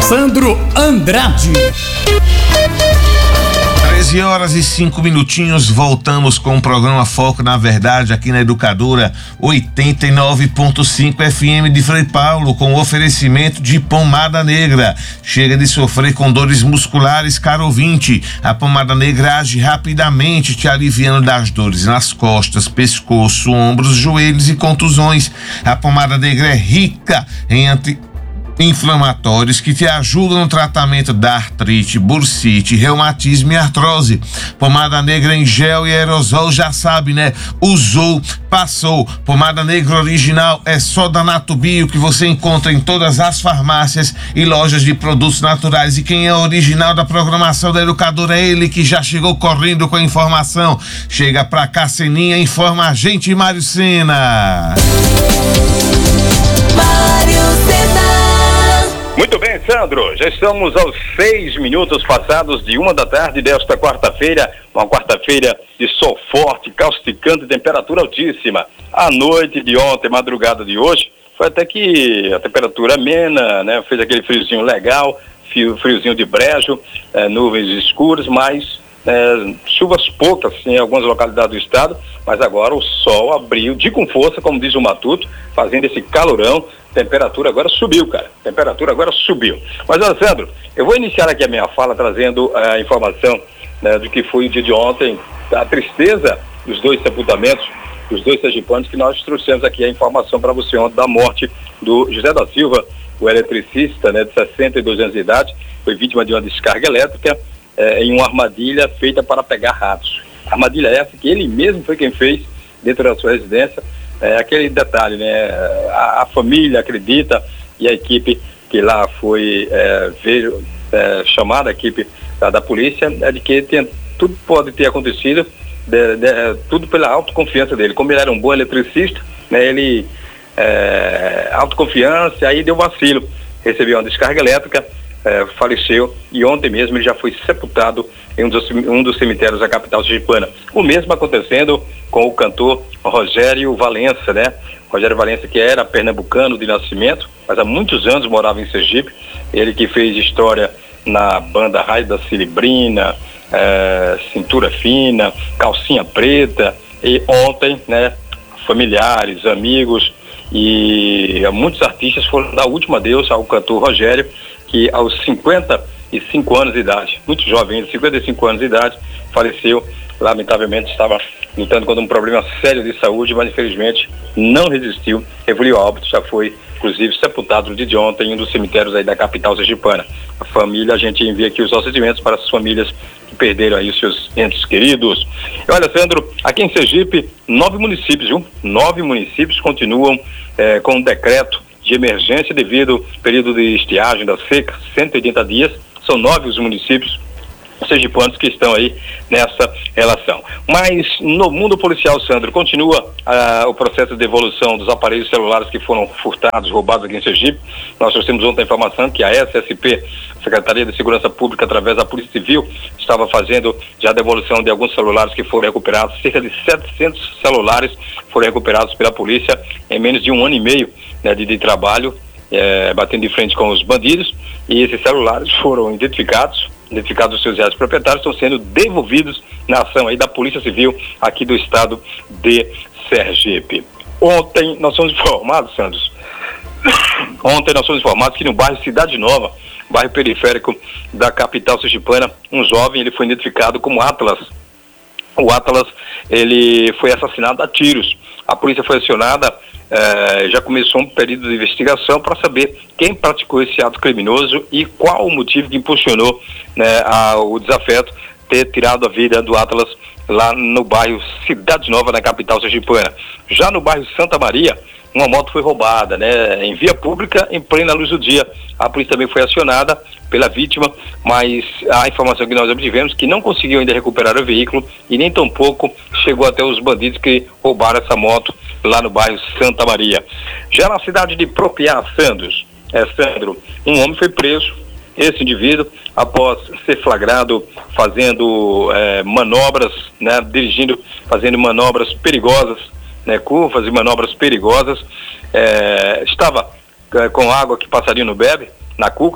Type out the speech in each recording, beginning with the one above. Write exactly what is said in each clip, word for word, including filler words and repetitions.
Sandro Andrade. treze horas e cinco minutinhos, voltamos com o programa Foco na Verdade aqui na Educadora oitenta e nove ponto cinco F M de Frei Paulo, com oferecimento de pomada negra. Chega de sofrer com dores musculares, caro ouvinte. A pomada negra age rapidamente, te aliviando das dores nas costas, pescoço, ombros, joelhos e contusões. A pomada negra é rica em anti inflamatórios que te ajudam no tratamento da artrite, bursite, reumatismo e artrose. Pomada negra em gel e aerosol, já sabe, né? Usou, passou. Pomada negra original é só da Natubio, que você encontra em todas as farmácias e lojas de produtos naturais. E quem é original da programação da Educadora é ele, que já chegou correndo com a informação. Chega pra cá, Seninha, informa a gente, Mário Sena. Mário Sena. Muito bem, Sandro, já estamos aos seis minutos passados de uma da tarde desta quarta-feira, uma quarta-feira de sol forte, causticante, temperatura altíssima. A noite de ontem, madrugada de hoje, foi até que a temperatura amena, né? Fez aquele friozinho legal, frio, friozinho de brejo, é, nuvens escuras, mas é, chuvas poucas em algumas localidades do estado, mas agora o sol abriu de com força, como diz o Matuto, fazendo esse calorão. Temperatura agora subiu, cara. Temperatura agora subiu. Mas, Alessandro, eu vou iniciar aqui a minha fala trazendo a informação, né, do que foi o dia de ontem, a tristeza dos dois sepultamentos, dos dois sergipanos, que nós trouxemos aqui a informação para você ontem da morte do José da Silva, o eletricista, né, de sessenta e dois anos de idade, foi vítima de uma descarga elétrica eh, em uma armadilha feita para pegar ratos. Armadilha essa que ele mesmo foi quem fez dentro da sua residência. É aquele detalhe, né? A, a família acredita e a equipe que lá foi é, veio, é, chamada, a equipe da, da polícia, é de que tem, tudo pode ter acontecido, de, de, tudo pela autoconfiança dele. Como ele era um bom eletricista, né? Ele, é, autoconfiança, aí deu vacilo, recebeu uma descarga elétrica, é, faleceu, e ontem mesmo ele já foi sepultado em um dos, um dos cemitérios da capital sergipana. O mesmo acontecendo com o cantor Rogério Valença, né? Rogério Valença, que era pernambucano de nascimento, mas há muitos anos morava em Sergipe. Ele que fez história na banda Raio da Cilibrina, é, Cintura Fina, Calcinha Preta, e ontem, né, familiares, amigos e muitos artistas foram dar último adeus ao cantor Rogério, que aos cinquenta e cinco anos de idade, muito jovem, cinquenta e cinco anos de idade, faleceu. Lamentavelmente estava lutando contra um problema sério de saúde, mas infelizmente não resistiu, evoluiu a óbito, já foi inclusive sepultado no dia de ontem em um dos cemitérios aí da capital sergipana. A família, a gente envia aqui os nossos sentimentos para as famílias que perderam aí os seus entes queridos. E olha, Sandro, aqui em Sergipe, nove municípios, viu? Nove municípios continuam eh, com um decreto de emergência devido ao período de estiagem da seca, cento e oitenta dias. São nove os municípios sergipanos que estão aí nessa relação. Mas no mundo policial, Sandro, continua ah, o processo de devolução dos aparelhos celulares que foram furtados, roubados aqui em Sergipe. Nós trouxemos ontem a informação que a S S P, Secretaria de Segurança Pública, através da Polícia Civil, estava fazendo já a devolução de alguns celulares que foram recuperados. Cerca de setecentos celulares foram recuperados pela polícia em menos de um ano e meio, né, de, de trabalho, é, batendo de frente com os bandidos, e esses celulares foram identificados, identificados os seus reais proprietários, estão sendo devolvidos na ação aí da Polícia Civil aqui do estado de Sergipe. Ontem nós fomos informados, Sandro, ontem nós fomos informados que no bairro Cidade Nova, bairro periférico da capital sergipana, um jovem, ele foi identificado como Atlas. O Atlas, ele foi assassinado a tiros. A polícia foi acionada, eh, já começou um período de investigação para saber quem praticou esse ato criminoso e qual o motivo que impulsionou, né, a, o desafeto ter tirado a vida do Atlas lá no bairro Cidade Nova, na capital sergipana. Já no bairro Santa Maria, uma moto foi roubada, né, em via pública, em plena luz do dia. A polícia também foi acionada pela vítima, mas a informação que nós obtivemos é que não conseguiu ainda recuperar o veículo e nem tampouco chegou até os bandidos que roubaram essa moto lá no bairro Santa Maria. Já na cidade de Propiá, Sandros, é, Sandro, um homem foi preso. Esse indivíduo, após ser flagrado fazendo é, manobras, né, dirigindo, fazendo manobras perigosas, né, curvas e manobras perigosas, é, estava é, com água que passarinho não bebe, na cuca, né,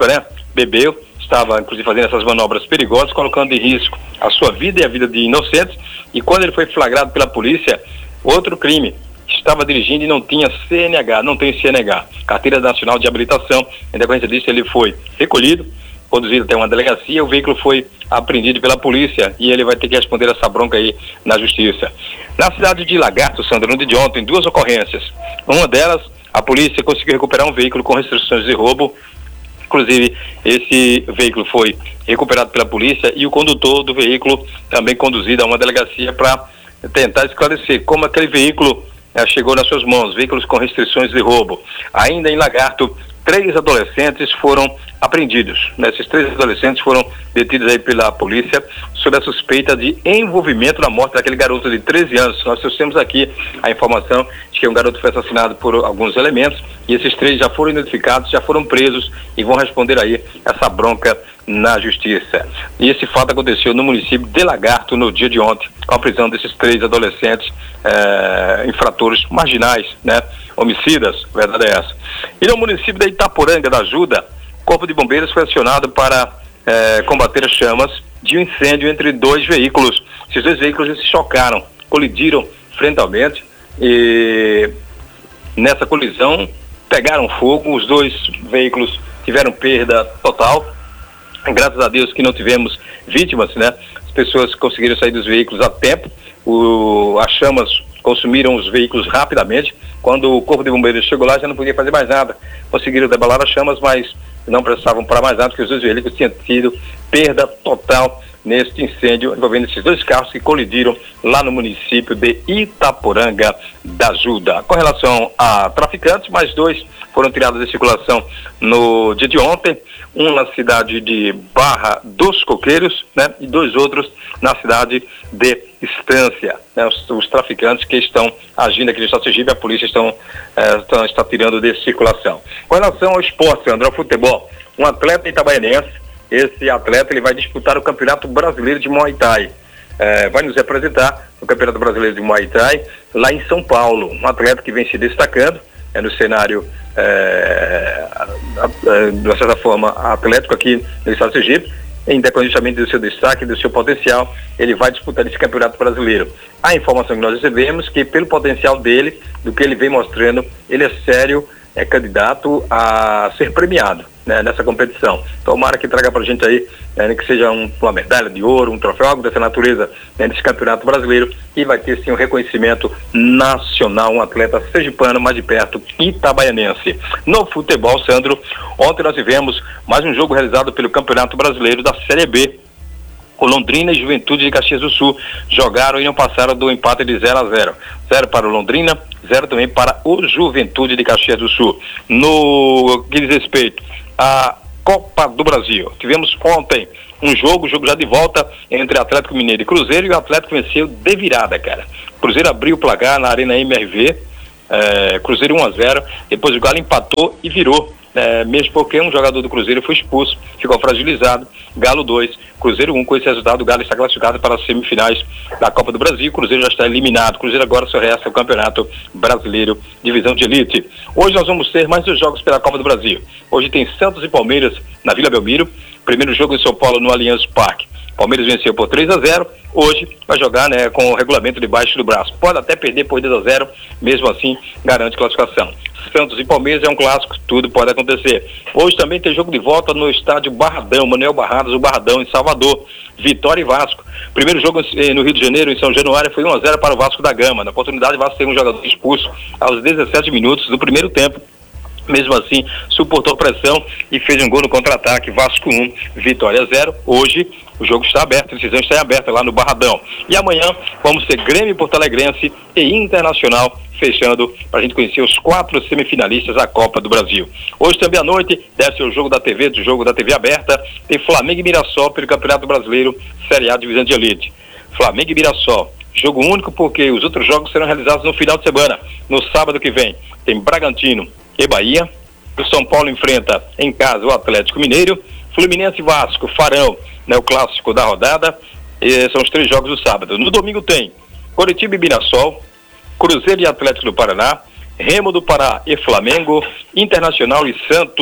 bebeu, estava inclusive fazendo essas manobras perigosas, colocando em risco a sua vida e a vida de inocentes, e quando ele foi flagrado pela polícia, outro crime, estava dirigindo e não tinha C N H, não tem C N H, Carteira Nacional de Habilitação. Em decorrência disso, ele foi recolhido, conduzido até uma delegacia, o veículo foi apreendido pela polícia e ele vai ter que responder essa bronca aí na justiça. Na cidade de Lagarto, Sandro, no dia de ontem, duas ocorrências. Uma delas, a polícia conseguiu recuperar um veículo com restrições de roubo. Inclusive, esse veículo foi recuperado pela polícia e o condutor do veículo também conduzido a uma delegacia para tentar esclarecer como aquele veículo eh, chegou nas suas mãos, veículos com restrições de roubo. Ainda em Lagarto, três adolescentes foram apreendidos. Esses três adolescentes foram detidos aí pela polícia sob a suspeita de envolvimento na morte daquele garoto de treze anos. Nós trouxemos aqui a informação de que um garoto foi assassinado por alguns elementos e esses três já foram identificados, já foram presos e vão responder aí essa bronca na justiça. E esse fato aconteceu no município de Lagarto no dia de ontem, com a prisão desses três adolescentes eh, infratores marginais, né? Homicidas, a verdade é essa. E no município de Itaporanga da Ajuda, o Corpo de Bombeiros foi acionado para eh, combater as chamas de um incêndio entre dois veículos. Esses dois veículos se chocaram, colidiram frontalmente e nessa colisão pegaram fogo, os dois veículos tiveram perda total. Graças a Deus que não tivemos vítimas, né? As pessoas conseguiram sair dos veículos a tempo, o, as chamas consumiram os veículos rapidamente. Quando o Corpo de Bombeiros chegou lá, já não podia fazer mais nada. Conseguiram debalar as chamas, mas não precisavam parar mais nada, porque os dois veículos tinham tido perda total neste incêndio envolvendo esses dois carros que colidiram lá no município de Itaporanga da Ajuda. Com relação a traficantes, mais dois foram tirados de circulação no dia de ontem, um na cidade de Barra dos Coqueiros, né, e dois outros na cidade de Estância, né, os, os traficantes que estão agindo aqui no estado de Sergipe, a polícia estão, eh, estão, está tirando de circulação. Com relação ao esporte, André, ao futebol, um atleta itabaianense, esse atleta ele vai disputar o Campeonato Brasileiro de Muay Thai. É, vai nos representar no Campeonato Brasileiro de Muay Thai lá em São Paulo. Um atleta que vem se destacando é, no cenário, é, é, de uma certa forma, atlético aqui no estado de Sergipe. Independentemente do seu destaque, do seu potencial, ele vai disputar esse Campeonato Brasileiro. A informação que nós recebemos que pelo potencial dele, do que ele vem mostrando, ele é sério, é candidato a ser premiado, né, nessa competição. Tomara que traga pra gente aí, né, que seja um, uma medalha de ouro, um troféu, algo dessa natureza, né, nesse Campeonato Brasileiro, e vai ter sim um reconhecimento nacional, um atleta sergipano, mais de perto, itabaianense. No futebol, Sandro, ontem nós tivemos mais um jogo realizado pelo Campeonato Brasileiro da Série B. O Londrina e Juventude de Caxias do Sul jogaram e não passaram do empate de zero a zero. zero para o Londrina, zero também para o Juventude de Caxias do Sul. No que diz respeito à Copa do Brasil, tivemos ontem um jogo, jogo já de volta entre Atlético Mineiro e Cruzeiro, e o Atlético venceu de virada, cara. Cruzeiro abriu o placar na Arena M R V, é, Cruzeiro um a zero, depois o Galo empatou e virou. É, mesmo porque um jogador do Cruzeiro foi expulso, ficou fragilizado. Galo dois, Cruzeiro um. Com esse resultado, o Galo está classificado para as semifinais da Copa do Brasil. O Cruzeiro já está eliminado. O Cruzeiro agora só resta o Campeonato Brasileiro Divisão de Elite. Hoje nós vamos ter mais dois jogos pela Copa do Brasil. Hoje tem Santos e Palmeiras na Vila Belmiro. Primeiro jogo em São Paulo no Allianz Parque. Palmeiras venceu por três a zero. Hoje vai jogar, né, com o regulamento debaixo do braço. Pode até perder por dois a zero, mesmo assim garante classificação. Santos e Palmeiras é um clássico, tudo pode acontecer. Hoje também tem jogo de volta no estádio Barradão, Manuel Barradas, o Barradão em Salvador. Vitória e Vasco. Primeiro jogo no Rio de Janeiro, em São Januário, foi um a zero para o Vasco da Gama. Na oportunidade, o Vasco teve um jogador expulso aos dezessete minutos do primeiro tempo. Mesmo assim, suportou pressão e fez um gol no contra-ataque. Vasco um, Vitória zero. Hoje, o jogo está aberto, a decisão está aberta lá no Barradão. E amanhã, vamos ter Grêmio Porto Alegrense e Internacional, fechando para a gente conhecer os quatro semifinalistas da Copa do Brasil. Hoje também à noite, deve ser o jogo da T V, do jogo da T V aberta, tem Flamengo e Mirassol pelo Campeonato Brasileiro, Série A Divisão de Elite. Flamengo e Mirassol. Jogo único porque os outros jogos serão realizados no final de semana. No sábado que vem, tem Bragantino e Bahia. O São Paulo enfrenta em casa o Atlético Mineiro. Fluminense e Vasco, Farão, né, o clássico da rodada. E são os três jogos do sábado. No domingo tem Coritiba e Mirassol, Cruzeiro e Atlético do Paraná, Remo do Pará e Flamengo, Internacional e Santos,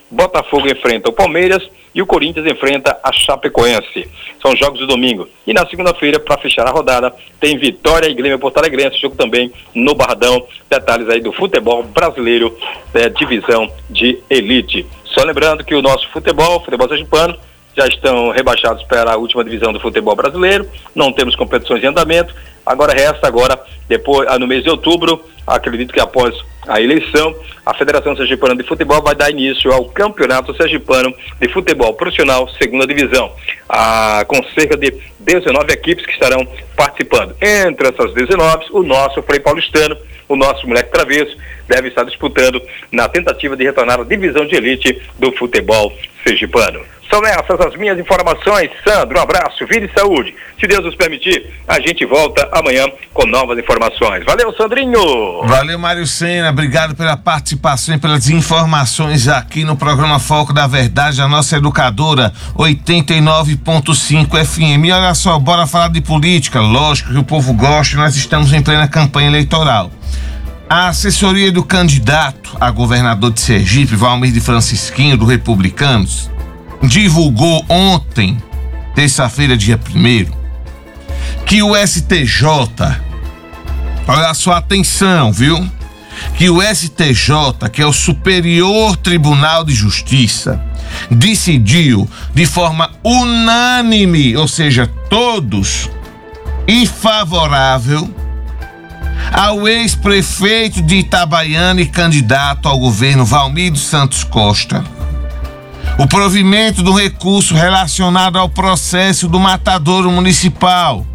Botafogo enfrenta o Palmeiras e o Corinthians enfrenta a Chapecoense. São jogos do domingo. E na segunda-feira, para fechar a rodada, tem Vitória e Grêmio Porto Alegrense, jogo também no Barradão. Detalhes aí do futebol brasileiro, é, divisão de elite. Só lembrando que o nosso futebol, futebol sergipano, já estão rebaixados para a última divisão do futebol brasileiro, não temos competições em andamento, agora resta agora, depois, no mês de outubro, acredito que após a eleição, a Federação Sergipana de Futebol vai dar início ao Campeonato Sergipano de Futebol Profissional, segunda divisão, ah, com cerca de dezenove equipes que estarão participando. Entre essas dezenove, o nosso Frei Paulistano, o nosso moleque travesso, deve estar disputando na tentativa de retornar à divisão de elite do futebol sergipano. São essas as minhas informações, Sandro, um abraço, vida e saúde. Se Deus nos permitir, a gente volta amanhã com novas informações. Valeu, Sandrinho! Valeu, Mário Sena, obrigado pela participação e pelas informações aqui no programa Foco da Verdade, a nossa educadora oitenta e nove ponto cinco F M. E olha só, bora falar de política, lógico que o povo gosta, nós estamos em plena campanha eleitoral. A assessoria do candidato a governador de Sergipe, Valmir de Francisquinho, do Republicanos, divulgou ontem, terça-feira, dia primeiro, que o S T J, olha só, atenção, viu? Que o S T J, que é o Superior Tribunal de Justiça, decidiu de forma unânime, ou seja, todos, e favorável ao ex-prefeito de Itabaiana e candidato ao governo Valmir dos Santos Costa, o provimento do recurso relacionado ao processo do matadouro municipal.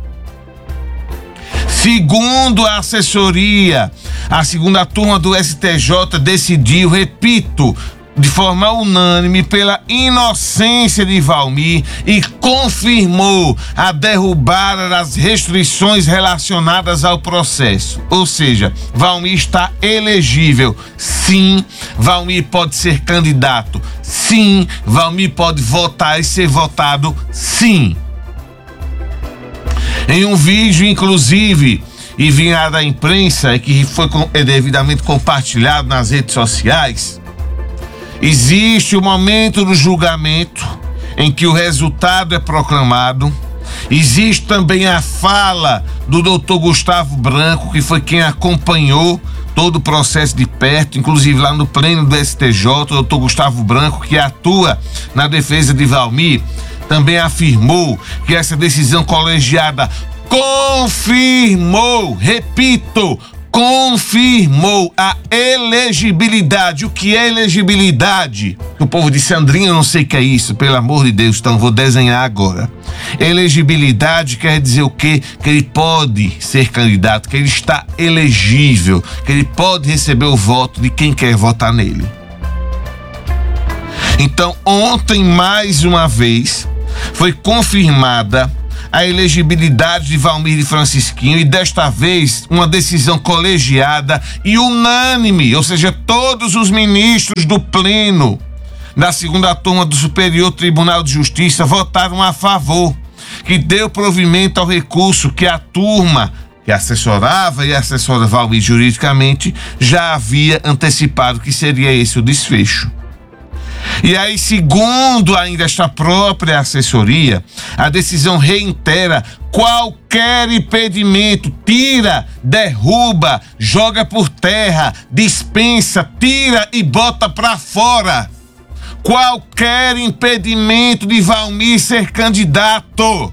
Segundo a assessoria, a segunda turma do S T J decidiu, repito, de forma unânime, pela inocência de Valmir e confirmou a derrubada das restrições relacionadas ao processo. Ou seja, Valmir está elegível. Sim, Valmir pode ser candidato. Sim, Valmir pode votar e ser votado. Sim. Em um vídeo, inclusive, enviado à imprensa e que foi devidamente compartilhado nas redes sociais, existe o momento do julgamento em que o resultado é proclamado. Existe também a fala do doutor Gustavo Branco, que foi quem acompanhou todo o processo de perto, inclusive lá no pleno do S T J, o doutor Gustavo Branco, que atua na defesa de Valmir, também afirmou que essa decisão colegiada confirmou, repito, confirmou a elegibilidade. O que é elegibilidade? O povo disse, Sandrinho, eu não sei o que é isso, pelo amor de Deus, então vou desenhar agora. Elegibilidade quer dizer o quê? Que ele pode ser candidato, que ele está elegível, que ele pode receber o voto de quem quer votar nele. Então, ontem, mais uma vez, foi confirmada a elegibilidade de Valmir de Francisquinho e desta vez uma decisão colegiada e unânime, ou seja, todos os ministros do pleno da segunda turma do Superior Tribunal de Justiça votaram a favor, que deu provimento ao recurso que a turma que assessorava e assessora Valmir juridicamente já havia antecipado que seria esse o desfecho. E aí, segundo ainda esta própria assessoria, a decisão reitera qualquer impedimento, tira, derruba, joga por terra, dispensa, tira e bota para fora qualquer impedimento de Valmir ser candidato.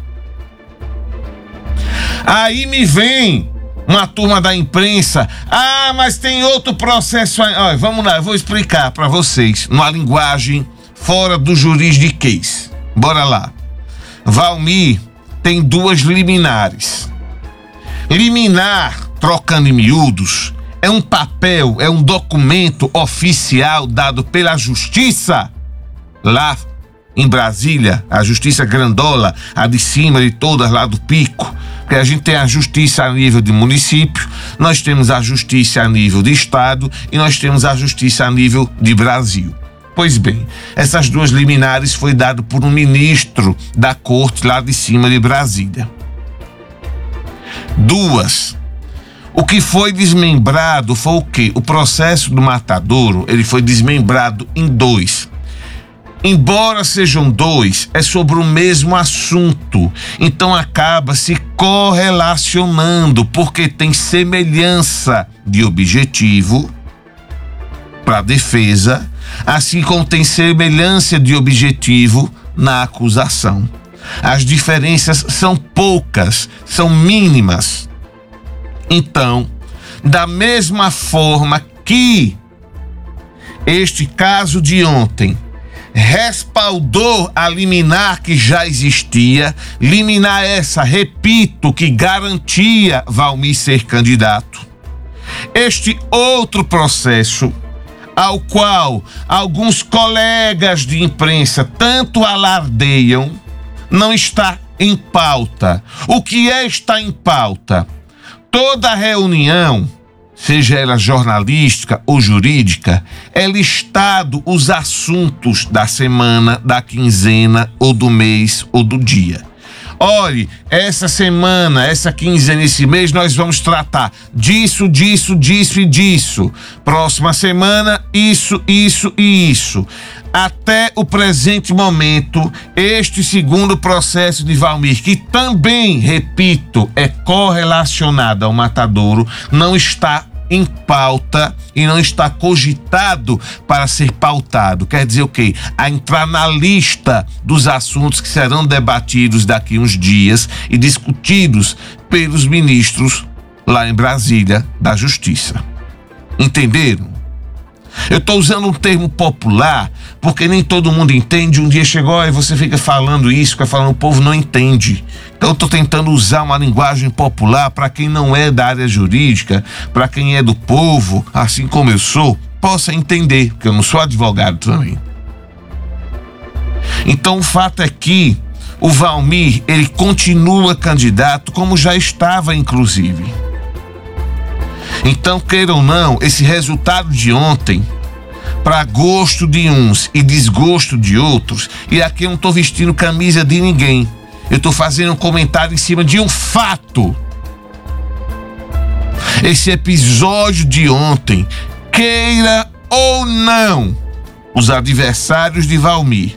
Aí me vem uma turma da imprensa, ah, mas tem outro processo aí. Olha, vamos lá, eu vou explicar para vocês, numa linguagem fora do juridiquês. Bora lá. Valmir tem duas liminares. Liminar, trocando em miúdos, é um papel, é um documento oficial dado pela Justiça lá em Brasília, a Justiça Grandola, a de cima de todas lá do Pico. Porque a gente tem a justiça a nível de município, nós temos a justiça a nível de estado e nós temos a justiça a nível de Brasil. Pois bem, essas duas liminares foi dado por um ministro da corte lá de cima de Brasília. Duas. O que foi desmembrado foi o quê? O processo do Matadouro, ele foi desmembrado em dois. Embora sejam dois, é sobre o mesmo assunto. Então acaba se correlacionando, porque tem semelhança de objetivo para a defesa, assim como tem semelhança de objetivo na acusação. As diferenças são poucas, são mínimas. Então, da mesma forma que este caso de ontem respaldou a liminar que já existia, liminar essa, repito, que garantia Valmir ser candidato. Este outro processo, ao qual alguns colegas de imprensa tanto alardeiam, não está em pauta. O que é estar em pauta? Toda reunião, seja ela jornalística ou jurídica, é listado os assuntos da semana, da quinzena, ou do mês, ou do dia. Olhe, essa semana, essa quinzena, esse mês, nós vamos tratar disso, disso, disso e disso. Próxima semana, isso, isso e isso. Até o presente momento, este segundo processo de Valmir, que também, repito, é correlacionado ao Matadouro, não está em pauta e não está cogitado para ser pautado. Quer dizer o quê? A entrar na lista dos assuntos que serão debatidos daqui uns dias e discutidos pelos ministros lá em Brasília da Justiça. Entenderam? Eu estou usando um termo popular porque nem todo mundo entende. Um dia chegou e você fica falando isso, fica falando, o povo não entende. Então eu estou tentando usar uma linguagem popular para quem não é da área jurídica, para quem é do povo, assim como eu sou, possa entender, porque eu não sou advogado também. Então o fato é que o Valmir, ele continua candidato como já estava, inclusive. Então, queira ou não, esse resultado de ontem, para gosto de uns e desgosto de outros, e aqui eu não estou vestindo camisa de ninguém, eu estou fazendo um comentário em cima de um fato. Esse episódio de ontem, queira ou não, os adversários de Valmir,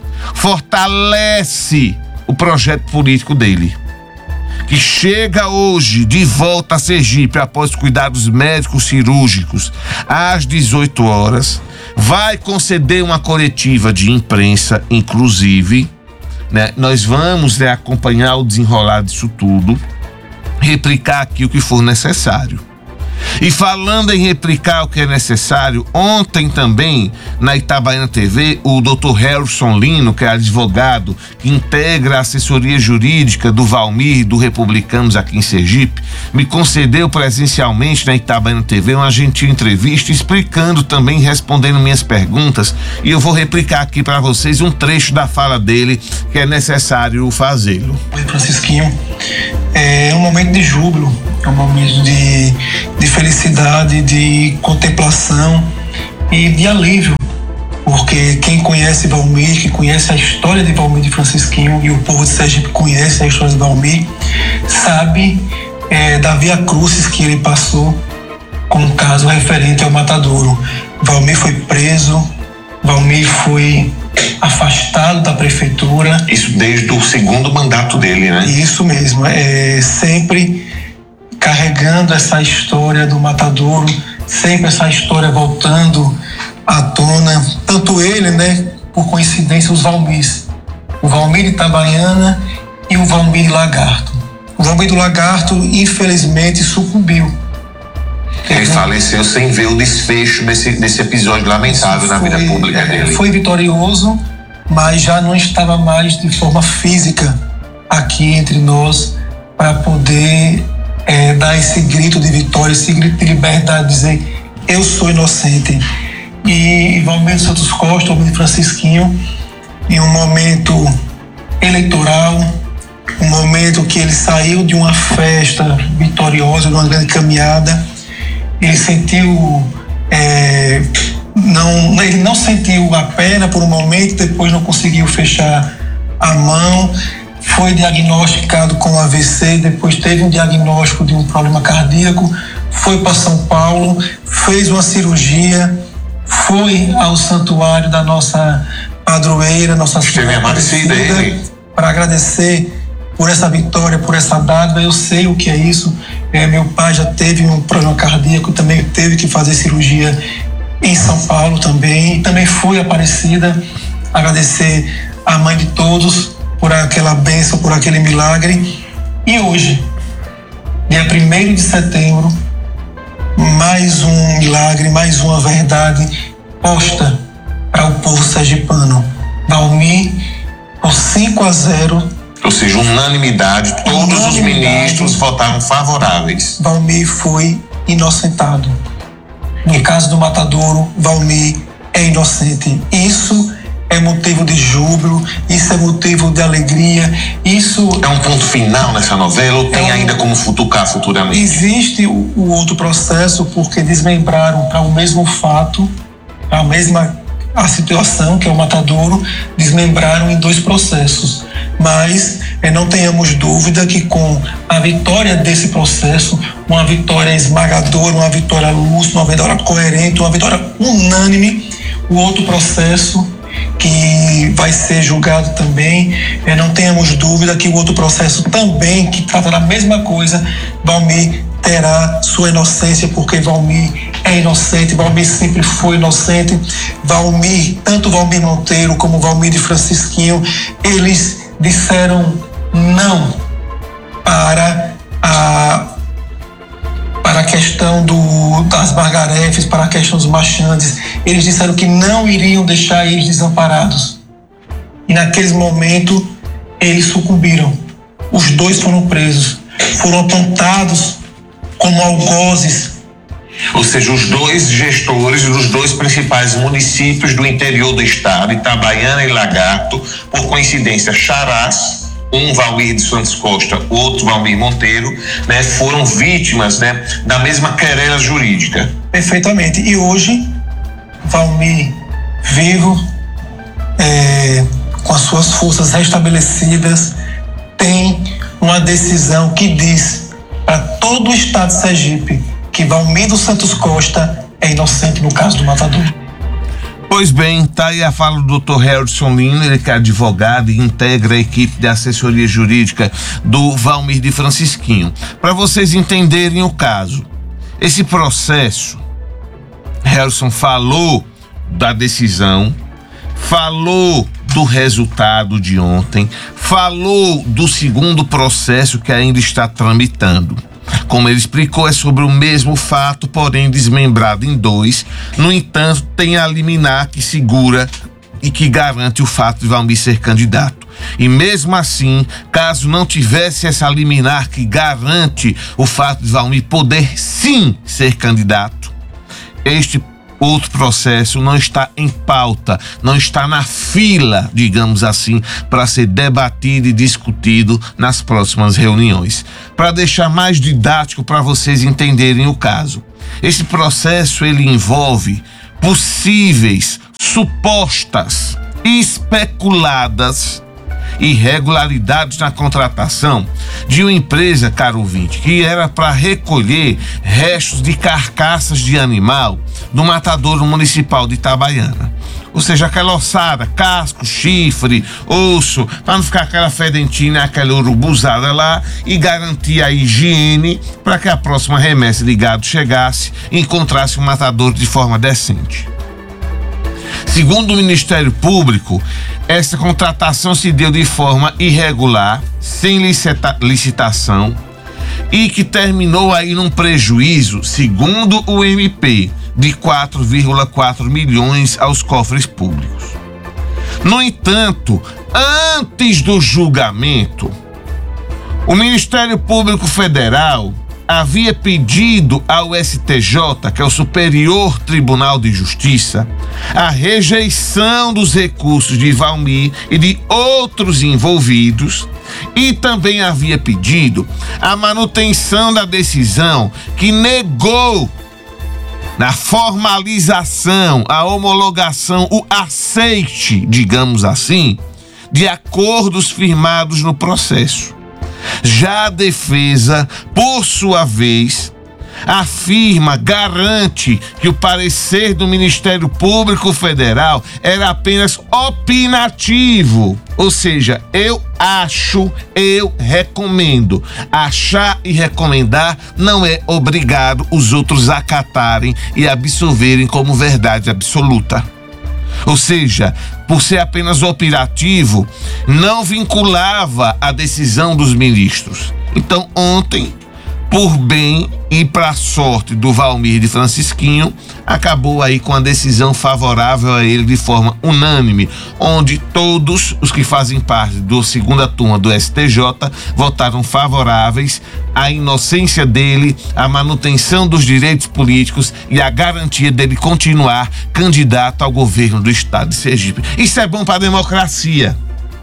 fortalece o projeto político dele, que chega hoje de volta a Sergipe após cuidados médicos cirúrgicos às dezoito horas, vai conceder uma coletiva de imprensa, inclusive, né? Nós vamos né, acompanhar o desenrolar disso tudo, replicar aqui o que for necessário. E falando em replicar o que é necessário, ontem também, na Itabaiana T V, o doutor Harrison Lino, que é advogado, que integra a assessoria jurídica do Valmir, do Republicanos aqui em Sergipe, me concedeu presencialmente na Itabaiana T V uma gentil entrevista, explicando também, respondendo minhas perguntas, e eu vou replicar aqui para vocês um trecho da fala dele, que é necessário fazê-lo. Oi, Francisquinho. É um momento de júbilo, é um momento de, de felicidade, de contemplação e de alívio, porque quem conhece Valmir, que conhece a história de Valmir de Francisquinho, e o povo de Sergipe conhece a história de Valmir, sabe é, da via crucis que ele passou com o caso referente ao Matadouro. Valmir foi preso, Valmir foi afastado da prefeitura. Isso desde o segundo mandato dele, né? Isso mesmo, é sempre carregando essa história do Matadouro, sempre essa história voltando à tona, tanto ele, né, por coincidência, os Valmirs, o Valmir de Itabaiana e o Valmir de Lagarto. O Valmir do Lagarto, infelizmente, sucumbiu. Ele faleceu sem ver o desfecho desse, desse episódio lamentável na vida pública é, dele. Foi vitorioso, mas já não estava mais de forma física aqui entre nós para poder é, dar esse grito de vitória, esse grito de liberdade, dizer eu sou inocente. E Valmir Santos Costa, o Valmir Francisquinho, em um momento eleitoral, um momento que ele saiu de uma festa vitoriosa, de uma grande caminhada, ele sentiu, é, não, ele não sentiu a perna por um momento, depois não conseguiu fechar a mão, foi diagnosticado com A V C, depois teve um diagnóstico de um problema cardíaco, foi para São Paulo, fez uma cirurgia, foi ao santuário da nossa padroeira, Nossa Senhora Aparecida, para agradecer por essa vitória, por essa dádiva. Eu sei o que é isso. É, meu pai já teve um problema cardíaco, também teve que fazer cirurgia em São Paulo também, e também foi Aparecida. Agradecer a mãe de todos por aquela bênção, por aquele milagre. E hoje, dia primeiro de setembro, mais um milagre, mais uma verdade posta para o povo sergipano. Valmir, por cinco a zero. Ou seja, unanimidade, todos unanimidade, os ministros votaram favoráveis. Valmir foi inocentado. No caso do Matadouro, Valmir é inocente. Isso é motivo de júbilo, isso é motivo de alegria, isso... É um ponto final nessa novela ou tem é um... ainda como futucar futuramente? Existe o, o outro processo, porque desmembraram para o mesmo fato, a mesma a situação, que é o Matadouro, desmembraram em dois processos. Mas é, não tenhamos dúvida que com a vitória desse processo, uma vitória esmagadora, uma vitória lúcida, uma vitória coerente, uma vitória unânime, o outro processo que vai ser julgado também, é, não tenhamos dúvida que o outro processo também, que trata da mesma coisa, Valmir terá sua inocência, porque Valmir é inocente, Valmir sempre foi inocente. Valmir, tanto Valmir Monteiro como Valmir de Francisquinho, eles disseram não para a, para a questão do, das Margarefes, para a questão dos Machandes. Eles disseram que não iriam deixar eles desamparados. E naquele momento, eles sucumbiram. Os dois foram presos, foram apontados como algozes. Ou seja, os dois gestores dos dois principais municípios do interior do estado, Itabaiana e Lagarto, por coincidência, Charás, um Valmir de Santos Costa, outro Valmir Monteiro, né, foram vítimas, né, da mesma querela jurídica. Perfeitamente. E hoje, Valmir vivo, é, com as suas forças restabelecidas, tem uma decisão que diz para todo o estado de Sergipe que Valmir dos Santos Costa é inocente no caso do Matadouro. Pois bem, tá aí a fala do doutor Harrison Lino, ele que é advogado e integra a equipe de assessoria jurídica do Valmir de Francisquinho. Para vocês entenderem o caso, esse processo, Harrison falou da decisão, falou do resultado de ontem, falou do segundo processo que ainda está tramitando. Como ele explicou, é sobre o mesmo fato, porém desmembrado em dois. No entanto, tem a liminar que segura e que garante o fato de Valmir ser candidato. E mesmo assim, caso não tivesse essa liminar que garante o fato de Valmir poder sim ser candidato, este outro processo não está em pauta, não está na fila, digamos assim, para ser debatido e discutido nas próximas reuniões. Para deixar mais didático para vocês entenderem o caso, esse processo ele envolve possíveis, supostas, especuladas irregularidades na contratação de uma empresa, caro ouvinte, que era para recolher restos de carcaças de animal do matadouro municipal de Itabaiana. Ou seja, aquela ossada, casco, chifre, osso, para não ficar aquela fedentina, aquela urubuzada lá, e garantir a higiene para que a próxima remessa de gado chegasse e encontrasse o matadouro de forma decente. Segundo o Ministério Público, essa contratação se deu de forma irregular, sem licita- licitação, e que terminou aí num prejuízo, segundo o M P, de quatro vírgula quatro milhões aos cofres públicos. No entanto, antes do julgamento, o Ministério Público Federal havia pedido ao S T J, que é o Superior Tribunal de Justiça, a rejeição dos recursos de Valmir e de outros envolvidos, e também havia pedido a manutenção da decisão que negou na formalização, a homologação, o aceite, digamos assim, de acordos firmados no processo. Já a defesa, por sua vez, afirma, garante que o parecer do Ministério Público Federal era apenas opinativo. Ou seja, eu acho, eu recomendo. Achar e recomendar não é obrigado os outros a acatarem e absorverem como verdade absoluta. Ou seja, por ser apenas opinativo, não vinculava a decisão dos ministros. Então, ontem, por bem e para sorte do Valmir de Francisquinho, acabou aí com a decisão favorável a ele de forma unânime, onde todos os que fazem parte da segunda turma do S T J votaram favoráveis à inocência dele, à manutenção dos direitos políticos e à garantia dele continuar candidato ao governo do estado de Sergipe. Isso é bom para a democracia.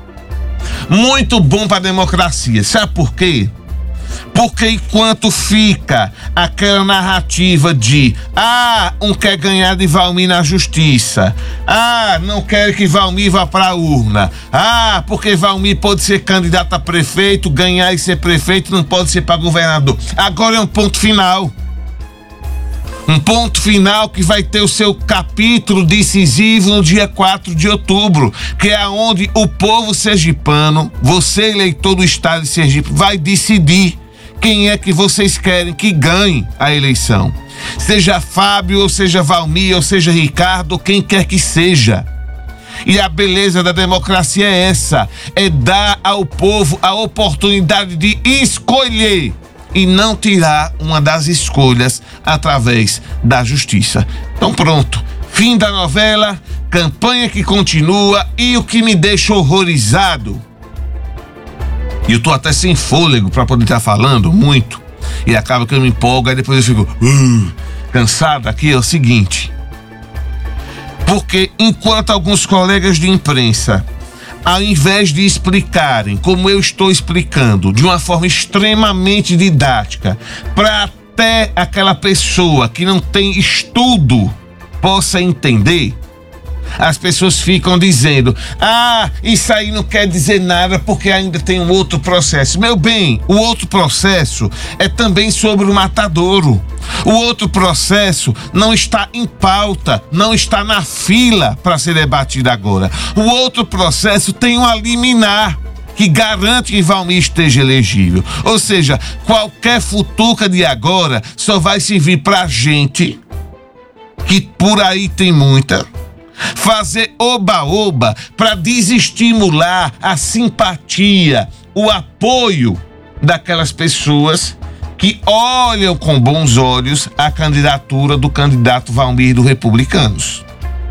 Muito bom para a democracia. Sabe por quê? Porque enquanto fica aquela narrativa de ah, um quer ganhar de Valmir na justiça, ah, não quer que Valmir vá para a urna, ah, porque Valmir pode ser candidato a prefeito, ganhar e ser prefeito, não pode ser para governador. Agora é um ponto final. Um ponto final que vai ter o seu capítulo decisivo no dia quatro de outubro, que é onde o povo sergipano, você eleitor do estado de Sergipe, vai decidir quem é que vocês querem que ganhe a eleição. Seja Fábio, ou seja Valmir, ou seja Ricardo, ou quem quer que seja. E a beleza da democracia é essa, é dar ao povo a oportunidade de escolher e não tirar uma das escolhas através da justiça. Então pronto, fim da novela, campanha que continua e o que me deixa horrorizado, e eu tô até sem fôlego para poder estar falando muito, e acaba que eu me empolgo, aí depois eu fico uh, cansado aqui, é o seguinte, porque enquanto alguns colegas de imprensa, ao invés de explicarem como eu estou explicando, de uma forma extremamente didática, para até aquela pessoa que não tem estudo possa entender, as pessoas ficam dizendo, ah, isso aí não quer dizer nada porque ainda tem um outro processo. Meu bem, o outro processo é também sobre o matadouro. O outro processo não está em pauta, não está na fila para ser debatido agora. O outro processo tem uma liminar que garante que Valmir esteja elegível. Ou seja, qualquer futuca de agora só vai servir para gente, que por aí tem muita, fazer oba-oba para desestimular a simpatia, o apoio daquelas pessoas que olham com bons olhos a candidatura do candidato Valmir do Republicanos.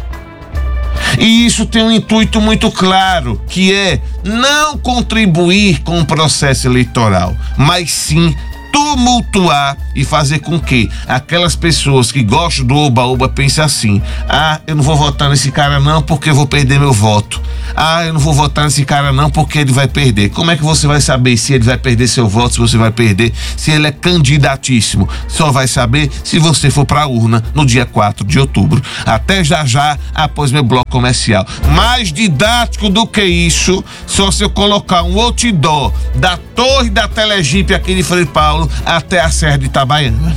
E isso tem um intuito muito claro, que é não contribuir com o processo eleitoral, mas sim tumultuar e fazer com que aquelas pessoas que gostam do oba-oba pensem assim, ah, eu não vou votar nesse cara não porque eu vou perder meu voto. Ah, eu não vou votar nesse cara não porque ele vai perder. Como é que você vai saber se ele vai perder seu voto, se você vai perder, se ele é candidatíssimo? Só vai saber se você for pra urna no dia quatro de outubro. Até já já, após meu bloco comercial. Mais didático do que isso, só se eu colocar um outdoor da torre da Telegipe aqui de Frei Paulo até a Serra de Itabaiana.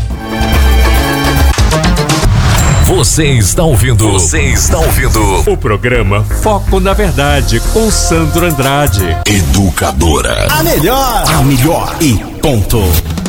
Você está ouvindo, você está ouvindo o programa Foco na Verdade com Sandro Andrade. Educadora. A melhor, a melhor e ponto.